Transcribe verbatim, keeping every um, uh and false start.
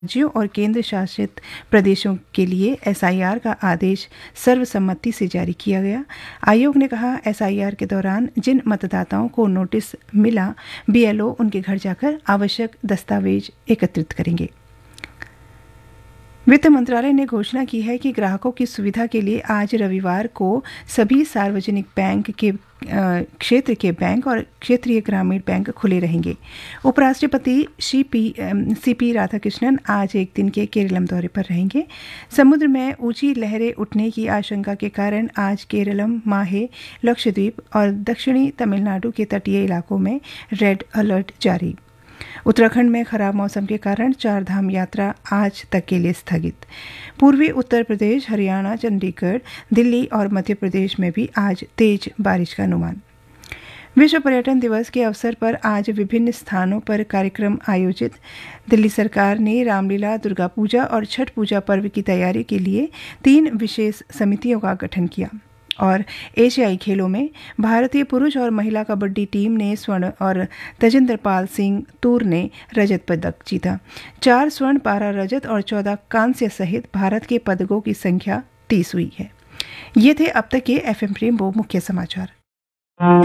राज्यों और केंद्र शासित प्रदेशों के लिए एसआईआर का आदेश सर्वसम्मति से जारी किया गया। आयोग ने कहा, एसआईआर के दौरान जिन मतदाताओं को नोटिस मिला, बीएलओ उनके घर जाकर आवश्यक दस्तावेज एकत्रित करेंगे। वित्त मंत्रालय ने घोषणा की है कि ग्राहकों की सुविधा के लिए आज रविवार को सभी सार्वजनिक बैंक के क्षेत्र के बैंक और क्षेत्रीय ग्रामीण बैंक खुले रहेंगे। उपराष्ट्रपति सीपी राधाकृष्णन आज एक दिन के केरलम दौरे पर रहेंगे। समुद्र में ऊंची लहरें उठने की आशंका के कारण आज केरलम, माहे, लक्षद्वीप और दक्षिणी तमिलनाडु के तटीय इलाकों में रेड अलर्ट जारी। उत्तराखंड में खराब मौसम के कारण चार धाम यात्रा आज तक के लिए स्थगित। पूर्वी उत्तर प्रदेश, हरियाणा, चंडीगढ़, दिल्ली और मध्य प्रदेश में भी आज तेज बारिश का अनुमान। विश्व पर्यटन दिवस के अवसर पर आज विभिन्न स्थानों पर कार्यक्रम आयोजित। दिल्ली सरकार ने रामलीला, दुर्गा पूजा और छठ पूजा पर्व की तैयारी के लिए तीन विशेष समितियों का गठन किया। और एशियाई खेलों में भारतीय पुरुष और महिला कबड्डी टीम ने स्वर्ण और तजिंदर पाल सिंह तूर ने रजत पदक जीता। चार स्वर्ण, बारह रजत और चौदह कांस्य सहित भारत के पदकों की संख्या तीस हुई है। ये थे अब तक के एफएम रेनबो मुख्य समाचार।